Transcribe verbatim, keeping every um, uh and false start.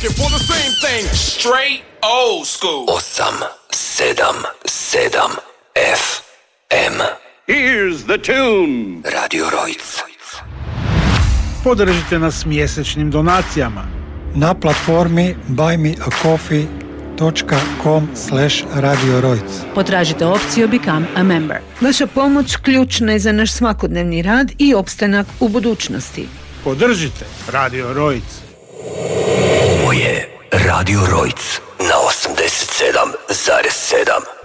looking for the same thing. Straight old school. osam sedam sedam F M. Here's the tune. Radio Rojc. Podržite nas mjesečnim donacijama na platformi buy me a coffee dot com slash radio rojc. Potražite opciju Become a Member. Vaša pomoć ključna je za naš svakodnevni rad i opstanak u budućnosti. Podržite Radio Rojc. Ovo je Radio Rojc na osamdeset sedam zarez sedam.